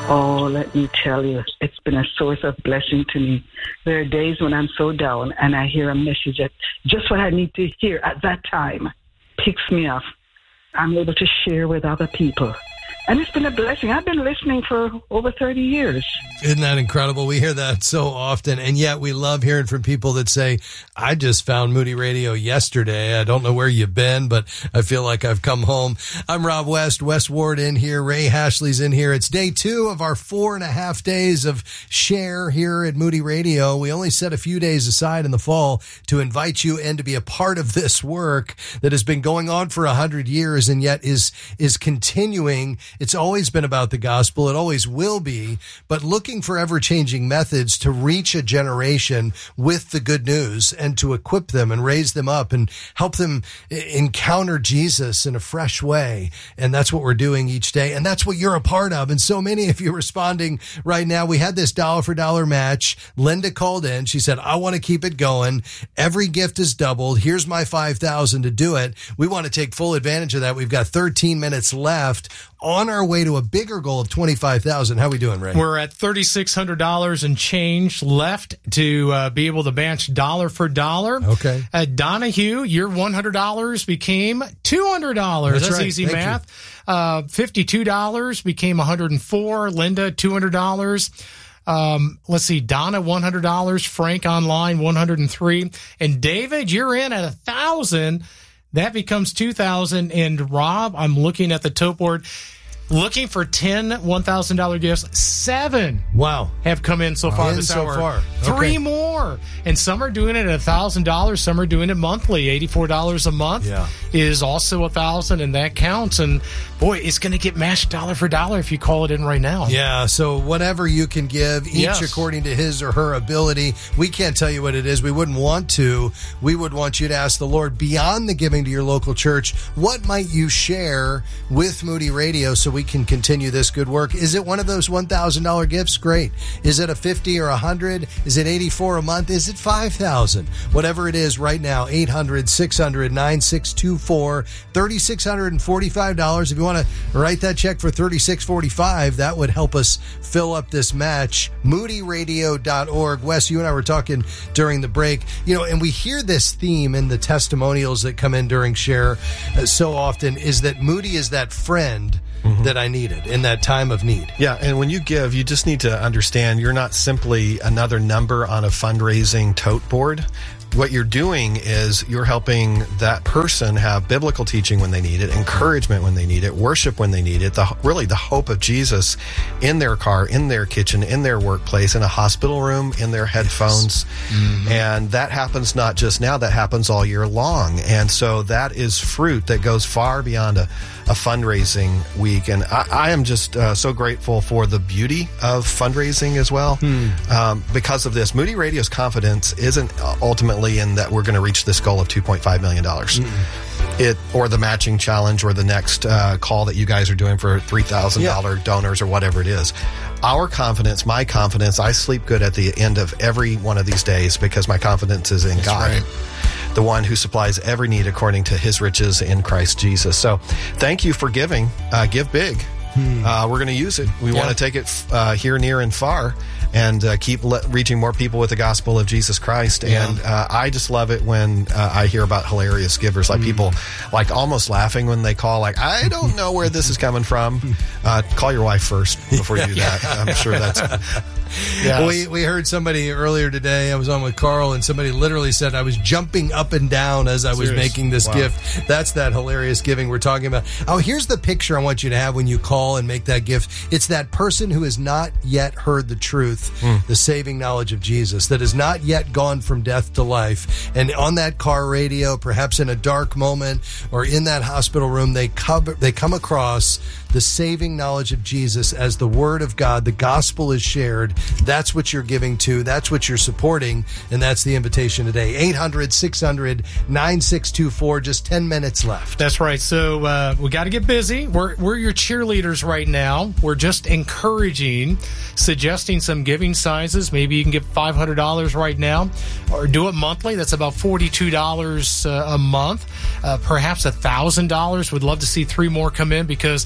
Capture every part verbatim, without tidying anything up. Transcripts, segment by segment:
Oh, let me tell you, it's been a source of blessing to me. There are days when I'm so down and I hear a message that just what I need to hear at that time picks me up. I'm able to share with other people. And it's been a blessing. I've been listening for over thirty years. Isn't that incredible? We hear that so often, and yet we love hearing from people that say, I just found Moody Radio yesterday. I don't know where you've been, but I feel like I've come home. I'm Rob West, Wes Ward in here, Ray Hashley's in here. It's day two of our four and a half days of share here at Moody Radio. We only set a few days aside in the fall to invite you in to be a part of this work that has been going on for a hundred years and yet is, is continuing. It's always been about the gospel. It always will be, but looking for ever-changing methods to reach a generation with the good news and to equip them and raise them up and help them encounter Jesus in a fresh way. And that's what we're doing each day. And that's what you're a part of. And so many of you responding right now. We had this dollar for dollar match. Linda called in. She said, I want to keep it going. Every gift is doubled. Here's my five thousand to do it. We want to take full advantage of that. We've got thirteen minutes left on our way to a bigger goal of twenty-five thousand. How we doing, Ray? We're at thirty-six hundred dollars and change left to uh, be able to match dollar for dollar. Okay. At Donahue, your one hundred dollars became two hundred dollars. That's, That's right. easy Thank math. Uh, fifty-two dollars became one hundred four. Linda, two hundred dollars. Um, let's see, Donna, one hundred dollars. Frank online, one hundred three. And David, you're in at one thousand dollars. That becomes two thousand dollars. And Rob, I'm looking at the tote board, looking for ten one thousand dollars gifts. Seven wow have come in so far in this so hour. Far. Three okay. more. And some are doing it at one thousand dollars. Some are doing it monthly. eighty-four dollars a month yeah. is also one thousand dollars, and that counts. And, boy, it's going to get matched dollar for dollar if you call it in right now. Yeah, so whatever you can give, each yes. according to his or her ability. We can't tell you what it is. We wouldn't want to. We would want you to ask the Lord, beyond the giving to your local church, what might you share with Moody Radio so we can continue this good work? Is it one of those one thousand dollars gifts? Great. Is it a fifty or one hundred? Is it eighty-four a month? Is it five thousand? Whatever it is right now, eight hundred six hundred nine six two four, three thousand six hundred forty-five dollars. If you want to write that check for three thousand six hundred forty-five dollars, that would help us fill up this match. moody radio dot org. Wes, you and I were talking during the break, you know, and we hear this theme in the testimonials that come in during share uh, so often, is that Moody is that friend Mm-hmm. that I needed in that time of need. Yeah, and when you give, you just need to understand you're not simply another number on a fundraising tote board. What you're doing is you're helping that person have biblical teaching when they need it, encouragement when they need it, worship when they need it, the, really the hope of Jesus in their car, in their kitchen, in their workplace, in a hospital room, in their headphones. Mm-hmm. And that happens not just now, that happens all year long. And so that is fruit that goes far beyond a, a fundraising week. And I, I am just uh, so grateful for the beauty of fundraising as well. Hmm. Um, because of this, Moody Radio's confidence isn't ultimately in that we're going to reach this goal of two point five million dollars. Mm-hmm. It or the matching challenge or the next uh, call that you guys are doing for three thousand dollars yeah. donors or whatever it is. Our confidence, my confidence, I sleep good at the end of every one of these days because my confidence is in That's God. Right. The one who supplies every need according to his riches in Christ Jesus. So thank you for giving. Uh, give big. Hmm. Uh, we're going to use it. We yeah. want to take it uh, here, near, and far, and uh, keep le- reaching more people with the gospel of Jesus Christ. Yeah. And uh, I just love it when uh, I hear about hilarious givers, like mm. people like almost laughing when they call, like, I don't know where this is coming from. Uh, call your wife first before you do that. I'm sure that's... Yes. We we heard somebody earlier today, I was on with Carl, and somebody literally said I was jumping up and down as I was Serious? making this wow. gift. That's that hilarious giving we're talking about. Oh, here's the picture I want you to have when you call and make that gift. It's that person who has not yet heard the truth, mm. the saving knowledge of Jesus, that has not yet gone from death to life. And on that car radio, perhaps in a dark moment or in that hospital room, they cover, they come across the saving knowledge of Jesus as the Word of God. The gospel is shared. That's what you're giving to. That's what you're supporting. And that's the invitation today. eight hundred six hundred nine six two four. Just ten minutes left. That's right. So uh, we got to get busy. We're, we're your cheerleaders right now. We're just encouraging, suggesting some giving sizes. Maybe you can give five hundred dollars right now or do it monthly. That's about forty-two dollars uh, a month. Uh, perhaps one thousand dollars. We'd love to see three more come in because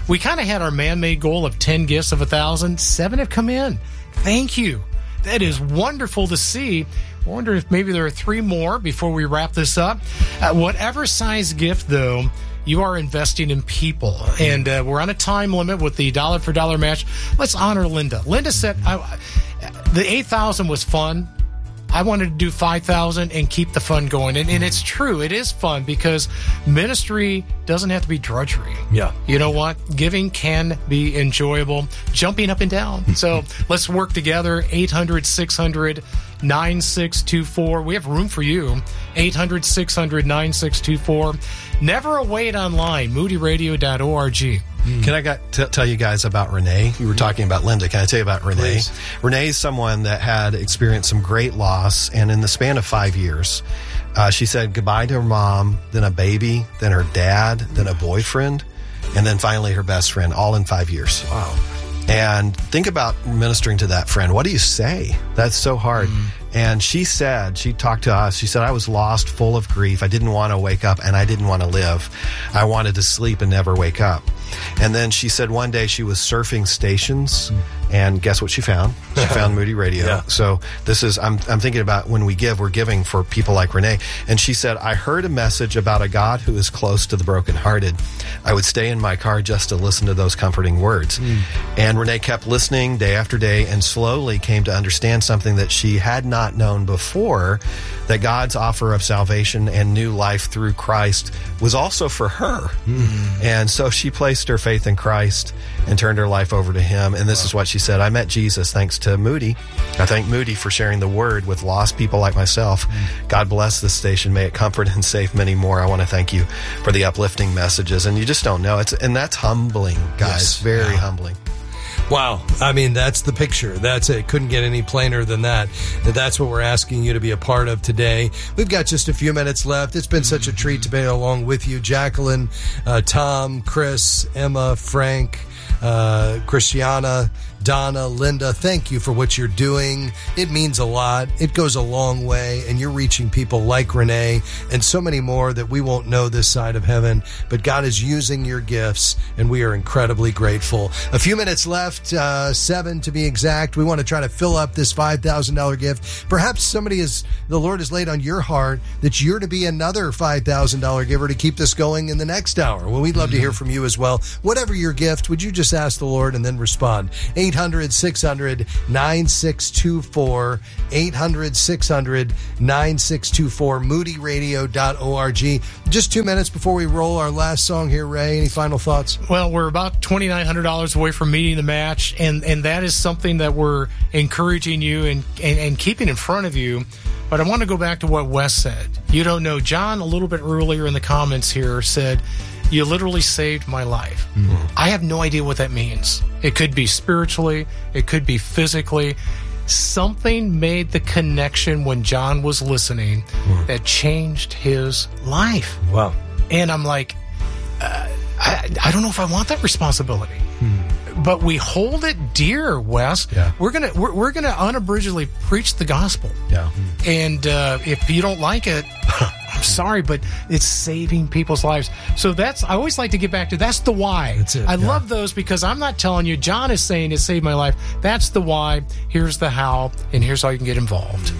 We kind of had our man-made goal of ten gifts of a thousand. Seven have come in. Thank you. That is wonderful to see. I wonder if maybe there are three more before we wrap this up. Uh, whatever size gift, though, you are investing in people. And uh, we're on a time limit with the dollar for dollar match. Let's honor Linda. Linda said I, the eight thousand was fun. I wanted to do five thousand and keep the fun going. And, and it's true. It is fun because ministry doesn't have to be drudgery. Yeah. You know what? Giving can be enjoyable. Jumping up and down. So let's work together. eight hundred, six hundred, nine six two four. We have room for you. eight hundred, six hundred, nine six two four. Never await online. moody radio dot org. Can I got t- tell you guys about Renee? You were talking about Linda. Can I tell you about Renee? Please. Renee is someone that had experienced some great loss, and in the span of five years, uh, she said goodbye to her mom, then a baby, then her dad, then a boyfriend, and then finally her best friend, all in five years. Wow. And think about ministering to that friend. What do you say? That's so hard. Mm. And she said, she talked to us, she said, I was lost, full of grief. I didn't want to wake up and I didn't want to live. I wanted to sleep and never wake up. And then she said one day she was surfing stations, and guess what she found? She found Moody Radio. Yeah. So this is, I'm, I'm thinking about when we give, we're giving for people like Renee. And she said, I heard a message about a God who is close to the brokenhearted. I would stay in my car just to listen to those comforting words. Mm. And Renee kept listening day after day and slowly came to understand something that she had not known before, that God's offer of salvation and new life through Christ was also for her. Mm. And so she placed her faith in Christ and turned her life over to him. And this wow. is what she said. I met Jesus thanks to Moody. I thank Moody for sharing the word with lost people like myself. Mm. God bless this station. May it comfort and save many more. I want to thank you for the uplifting messages. And you just don't know. It's And that's humbling, guys. Yes. Very yeah. humbling. Wow. I mean, that's the picture. That's it. Couldn't get any plainer than that. That's what we're asking you to be a part of today. We've got just a few minutes left. It's been such a treat to be along with you. Jacqueline, uh, Tom, Chris, Emma, Frank, uh, Christiana, Donna, Linda, thank you for what you're doing. It means a lot. It goes a long way, and you're reaching people like Renee and so many more that we won't know this side of heaven, but God is using your gifts, and we are incredibly grateful. A few minutes left, uh, seven to be exact. We want to try to fill up this five thousand dollars gift. Perhaps somebody is, the Lord has laid on your heart that you're to be another five thousand dollars giver to keep this going in the next hour. Well, we'd love to hear from you as well. Whatever your gift, would you just ask the Lord and then respond? eight hundred, six hundred, nine six two four, eight hundred, six hundred, nine six two four, moody radio dot org. Just two minutes before we roll our last song here, Ray. Any final thoughts? Well, we're about twenty-nine hundred dollars away from meeting the match, and, and that is something that we're encouraging you and, and, and keeping in front of you. But I want to go back to what Wes said. You don't know. John, a little bit earlier in the comments here, said, you literally saved my life. Mm-hmm. I have no idea what that means. It could be spiritually. It could be physically. Something made the connection when John was listening mm. that changed his life. Wow. And I'm like, uh, I, I don't know if I want that responsibility. Mm. But we hold it dear, Wes. Yeah. We're gonna we're, we're gonna unabridgedly preach the gospel. Yeah. Mm. And uh, if you don't like it, I'm sorry, but it's saving people's lives. So that's, I always like to get back to, that's the why. That's it, I yeah. love those because I'm not telling you, John is saying it saved my life. That's the why. Here's the how, and here's how you can get involved.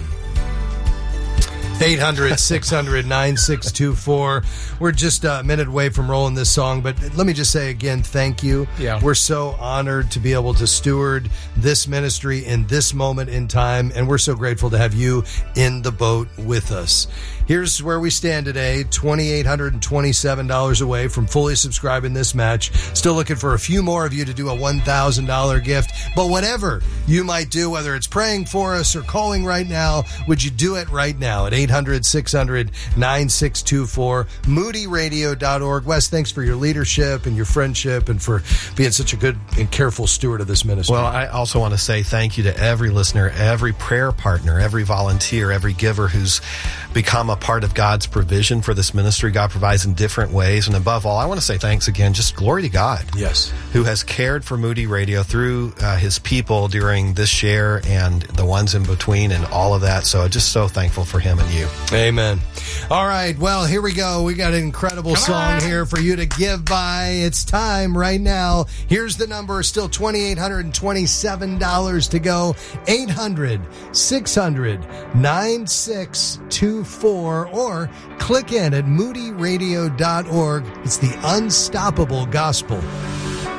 eight hundred, six hundred, nine six two four. We're just a minute away from rolling this song, but let me just say again, thank you. Yeah. We're so honored to be able to steward this ministry in this moment in time, and we're so grateful to have you in the boat with us. Here's where we stand today, two thousand eight hundred twenty-seven dollars away from fully subscribing this match. Still looking for a few more of you to do a one thousand dollars gift. But whatever you might do, whether it's praying for us or calling right now, would you do it right now at eight hundred, six hundred, nine six two four, moody radio dot org. Wes, thanks for your leadership and your friendship and for being such a good and careful steward of this ministry. Well, I also want to say thank you to every listener, every prayer partner, every volunteer, every giver who's become a part of God's provision for this ministry. God provides in different ways. And above all, I want to say thanks again. Just glory to God. Yes. Who has cared for Moody Radio through uh, his people during this share and the ones in between and all of that. So just so thankful for him and you. you. Amen. All right. Well, here we go. We got an incredible Come song on. here for you to give by. It's time right now. Here's the number. Still two thousand eight hundred twenty-seven dollars to go. eight hundred, six hundred, nine six two four or click in at moody radio dot org. It's the Unstoppable Gospel.